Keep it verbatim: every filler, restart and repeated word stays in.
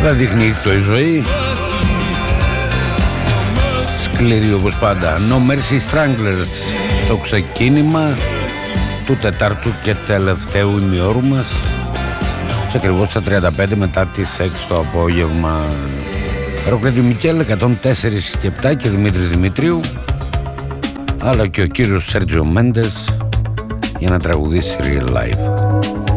Δεν δείχνει το η ζωή. Σκληρή όπως πάντα. No Mercy Stranglers στο ξεκίνημα του τετάρτου και τελευταίου ημιώρου μας, και ακριβώς στα τριάντα πέντε μετά τις έξι το απόγευμα. Ηρακλήδη Μικέλ εκατόν τέσσερα και επτά και Δημήτρης Δημητρίου, αλλά και ο κύριος Σέρτζιο Μέντες για να τραγουδήσει Real Life.